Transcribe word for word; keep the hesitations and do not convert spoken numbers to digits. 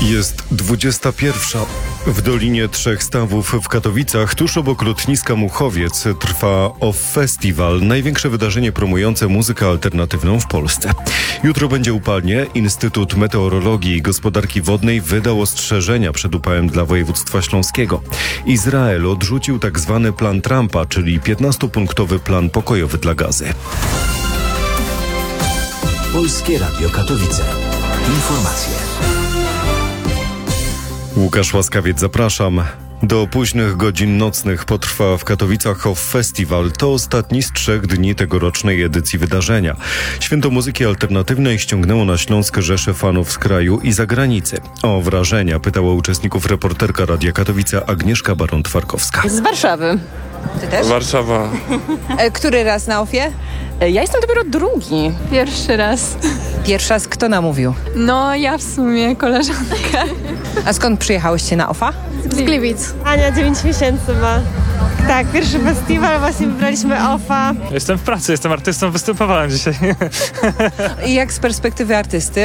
Jest dwudziesta pierwsza. W Dolinie Trzech Stawów w Katowicach, tuż obok lotniska Muchowiec, trwa Off Festival, największe wydarzenie promujące muzykę alternatywną w Polsce. Jutro będzie upalnie. Instytut Meteorologii i Gospodarki Wodnej wydał ostrzeżenia przed upałem dla województwa śląskiego. Izrael odrzucił tak zwany plan Trumpa, czyli piętnastopunktowy plan pokojowy dla Gazy. Polskie Radio Katowice. Informacje. Łukasz Łaskawiec, zapraszam. Do późnych godzin nocnych potrwa w Katowicach Off Festival. To ostatni z trzech dni tegorocznej edycji wydarzenia. Święto muzyki alternatywnej ściągnęło na Śląsk rzesze fanów z kraju i zagranicy. O wrażenia pytała uczestników reporterka Radia Katowice Agnieszka Baron-Twarkowska. Z Warszawy. Ty też? Warszawa. E, który raz na ofie? E, ja jestem dopiero drugi. Pierwszy raz. Pierwszy raz kto namówił? No, ja w sumie, koleżanka. A skąd przyjechałyście na ofa? Z Gliwic. Ania dziewięć miesięcy ma. Tak, pierwszy festiwal, właśnie wybraliśmy ofa. Jestem w pracy, jestem artystą, występowałem dzisiaj. I jak z perspektywy artysty